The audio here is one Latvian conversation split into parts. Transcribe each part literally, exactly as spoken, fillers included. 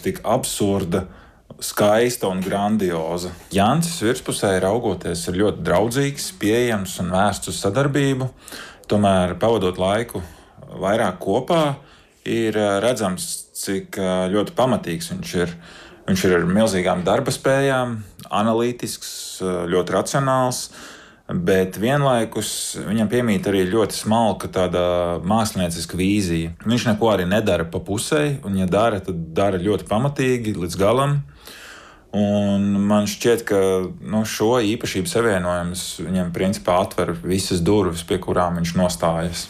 tik absurda, skaista un grandioza. Jancis virspusē raugoties ir ļoti draudzīgs, pieejams un vērsts uz sadarbību. Tomēr, pavadot laiku vairāk kopā, ir redzams, cik ļoti pamatīgs viņš ir. Viņš ir ar milzīgām darba spējām, analītisks, ļoti racionāls, bet vienlaikus viņam piemīt arī ļoti smalka tāda mākslinieciska vīzija. Viņš neko arī nedara pa pusei, un ja dara, tad dara ļoti pamatīgi līdz galam. Un man šķiet, ka nu, šo īpašību savienojums viņam principā atver visas durvis, pie kurām viņš nostājas.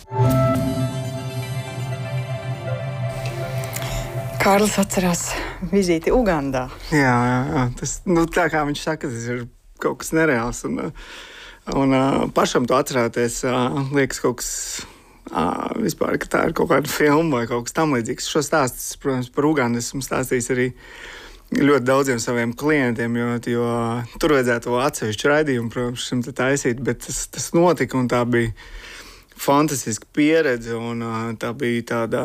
Kārlis atcerās vizīti Ugandā. Jā, jā, jā. Tas, nu, tā kā viņš saka, tas ir kaut kas nereāls. Un, un pašam to atcerēties, liekas kaut kas vispār, ka tā ir kaut kāda filma vai kaut kas tam līdzīgs. Šo stāstus, protams, par Ugandu esmu stājis arī ļoti daudziem saviem klientiem, jo, jo tur vajadzētu atsevišķu raidījumu, protams, šim te taisīt, bet tas, tas notika un tā bija fantastiska pieredze un tā bija tāda...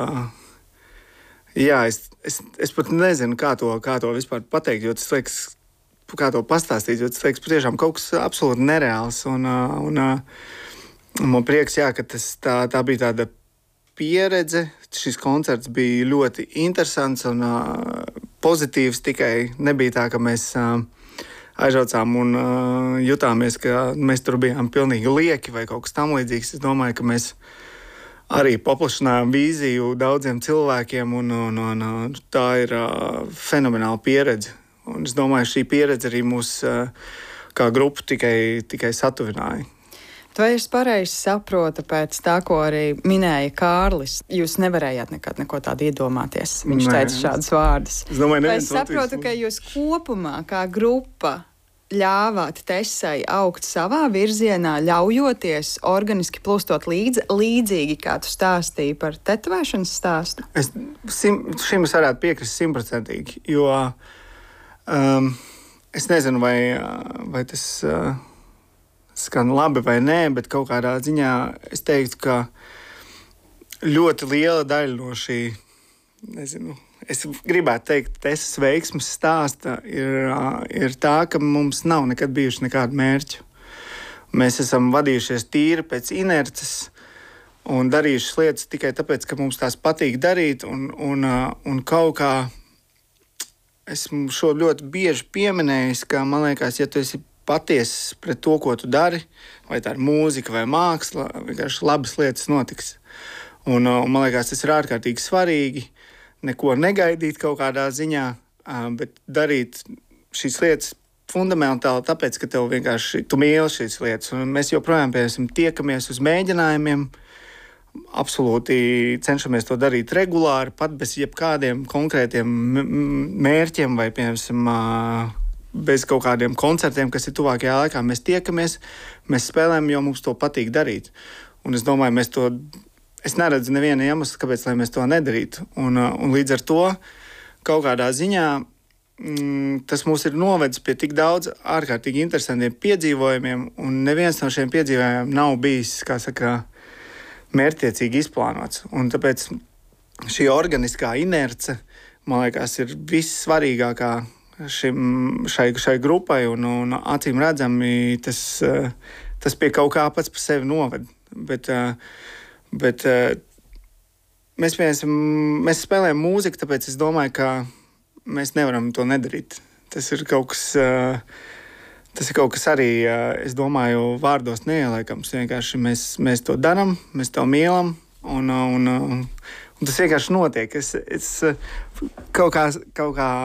Jā, es, es, es pat nezinu, kā to, kā to vispār pateikt, jo tas liekas, kā to pastāstīt, jo tas liekas patiešām kaut kas absolūti nereāls. Un, un, un man prieks, jā, ka tas, tā, tā bija tāda pieredze. Šis koncerts bija ļoti interesants un uh, pozitīvs, tikai nebija tā, ka mēs uh, aizjaucām un uh, jutāmies, ka mēs tur bijām pilnīgi lieki vai kaut kas tam līdzīgs. Es domāju, ka mēs arī paplašinājām vīziju daudziem cilvēkiem, un, un, un, un tā ir uh, fenomenāla pieredze. Un es domāju, šī pieredze arī mūs uh, kā grupu tikai, tikai satuvināja. Vai es pareizi saprotu pēc tā, ko arī minēja Kārlis? Jūs nevarējāt nekad neko tādu iedomāties. Viņš Nē, teica šādus vārdus. Es domāju, Vai es saprotu, ka jūs kopumā kā grupa ļāvāt Tesai augt savā virzienā, ļaujoties organiski plūstot līdzi, līdzīgi, kā tu stāstīji par tetovēšanas stāstu? Es sim, šim es varētu piekrist simtprocentīgi, jo um, es nezinu, vai, vai tas uh, skan labi vai nē, bet kaut kādā ziņā es teiktu, ka ļoti liela daļa no šī, nezinu, es gribētu teikt, ka tas veiksmes stāsta ir, ir tā, ka mums nav nekad bijuši nekādu mērķu. Mēs esam vadījušies tīri pēc inerces un darījuši lietas tikai tāpēc, ka mums tās patīk darīt. Un, un, un kaut kā esmu šo ļoti bieži pieminējis, ka man liekas, ja tu esi patiess pret to, ko tu dari, vai tā ir mūzika vai māksla, vienkārši labas lietas notiks. Un, un man liekas, tas ir ārkārtīgi svarīgi. Neko negaidīt kaut kādā ziņā, bet darīt šīs lietas fundamentāli, tāpēc, ka tev vienkārši tu mīli šīs lietas. Un mēs joprojām, piemēram, tiekamies uz mēģinājumiem, absolūti cenšamies to darīt regulāri, pat bez jebkādiem konkrētiem mērķiem vai, piemēram, bez kaut kādiem koncertiem, kas ir tuvākajā laikā. Mēs tiekamies, mēs spēlējam, jo mums to patīk darīt. Un es domāju, mēs to... Es neredzu nevienu iemeslu, kāpēc mēs to nedarītu. Un, un līdz ar to kaut kādā ziņā mm, tas mūs ir novedis pie tik daudz ārkārtīgi interesantiem piedzīvojumiem, un neviens no šiem piedzīvojumiem nav bijis, kā saka, mērķtiecīgi izplānots. Un tāpēc šī organiskā inerce, man liekas, ir vissvarīgākā šim, šai, šai grupai, un, un acīm redzami tas, tas pie kaut kā pats par sevi noved. Bet, Bet uh, mēs, piemēram, mēs spēlējam mūziku, tāpēc es domāju, ka mēs nevaram to nedarīt. Tas ir kaut kas, uh, tas ir kaut kas arī, uh, es domāju, vārdos neieliekams. Vienkārši mēs, mēs to darām, mēs to mīlam, un, un, un, un tas vienkārši notiek. Es, es kaut kā, kaut kā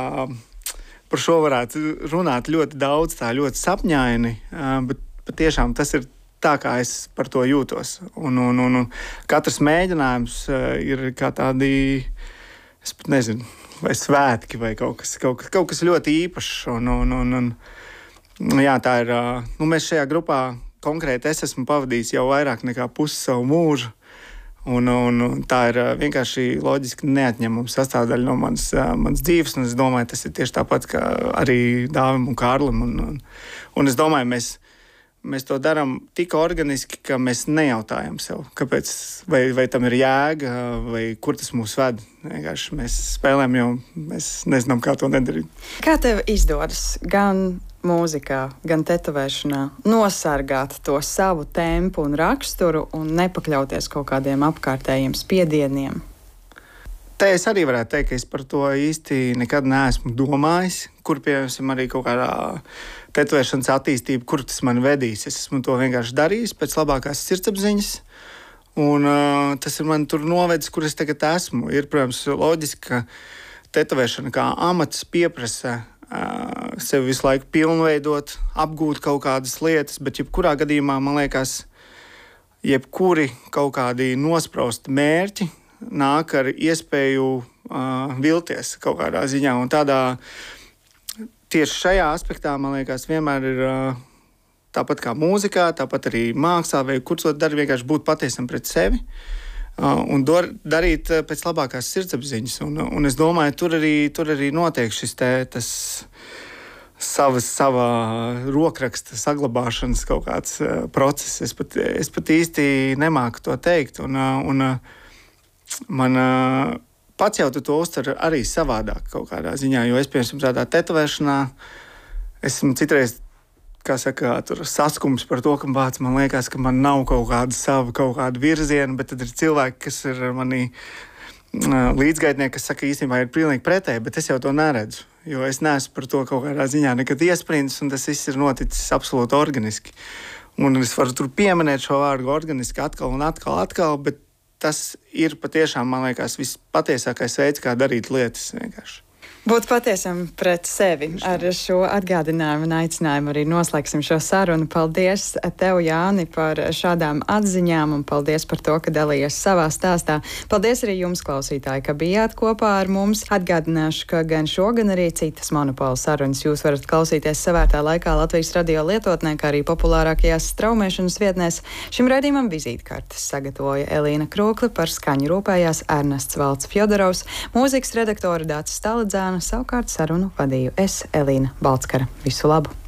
par šo varētu runāt ļoti daudz, tā ļoti sapņaini, uh, bet patiešām tas ir tā, kā es par to jūtos. Un, un, un, un katrs mēģinājums uh, ir kā tādi, es pat nezinu, vai svētki, vai kaut kas, kaut kas, kaut kas ļoti īpašs. Un, un, un, un, jā, tā ir, uh, nu, mēs šajā grupā konkrēti es esmu pavadījis jau vairāk nekā pusi savu mūžu. Un, un, un tā ir uh, vienkārši loģiski neatņemama sastāvdaļa no manas, uh, manas dzīves. Un es domāju, tas ir tieši tāpat kā arī Dāvim un Kārlim. Un, un, un es domāju, mēs mēs to darām tik organiski, ka mēs nejautājam sev, kāpēc, vai, vai tam ir jēga, vai kur tas mūs ved. Vienkārši mēs spēlējam, jo mēs nezinām, kā to nedarīt. Kā tev izdodas gan mūzikā, gan tetovēšanā nosargāt to savu tempu un raksturu un nepakļauties kaut kādiem apkārtējiem spiedieniem? Te es arī varētu teikt, ka es par to īsti nekad neesmu domājis, kur, piemēram, arī kaut kādā tetovēšanas attīstība, kur tas man vedīs. Es esmu to vienkārši darījis pēc labākās sirdsapziņas, un uh, tas ir man tur novedis, kur es tagad esmu. Ir, protams, loģiski, ka tetovēšana kā amats pieprasa uh, sevi visu laiku pilnveidot, apgūt kaut kādas lietas, bet jebkurā gadījumā, man liekas, jebkuri kaut kādi nosprausti mērķi nāk ar iespēju uh, vilties kaut kādā ziņā. Un tādā, tieši šajā aspektā, man liekas, vienmēr ir uh, tāpat kā mūzikā, tāpat arī mākslā, vai kur to dari, vienkārši būt patiesam pret sevi uh, un do, darīt uh, pēc labākās sirdsapziņas. Un, un es domāju, tur arī, tur arī notiek šis te, tas savas, savā rokraksta saglabāšanas kaut kāds uh, process. Es pat, es pat īsti nemāku to teikt. Un, uh, un, uh, Man uh, pats jau to uztver arī savādāk kaut kādā ziņā, jo es, piemēram, tādā tetovēšanā esmu citreiz, kā saka, tur saskums par to, ka bāc, man liekas, ka man nav kaut kāda sava, kaut kāda virziena, bet tad ir cilvēki, kas ir manī uh, līdzgaitnieki, kas saka, īstenībā ir pilnīgi pretēji, bet es jau to neredzu, jo es neesmu par to kaut kādā ziņā nekad iesprindis, un tas viss ir noticis absolūti organiski. Un es varu tur pieminēt šo vārdu organiski atkal un atkal, atkal, bet tas ir patiešām, man liekas, vispatiesākais veids, kā darīt lietas vienkārši. Būt patiesam pret sevi. Ar šo atgādinājumu un aicinājumu arī noslēgsim šo sarunu. Paldies tev, Jāni, par šādām atziņām un paldies par to, ka dalījies savā stāstā. Paldies arī jums, klausītāji, ka bijāt kopā ar mums. Atgādināšu, ka gan šo, gan arī citas Monopola sarunas jūs varat klausīties savērtā laikā Latvijas radio lietotnē, kā arī populārākajās straumēšanas vietnēs. Šim raidījumam vizītkartes sagatavoja Elīna Krūkle, par skaņu rūpējās Ernests Valts Fjodorovs, mūzikas redaktori Dācis Staladzāna, savukārt sarunu vadīju es, Elīna Balckara. Visu labu!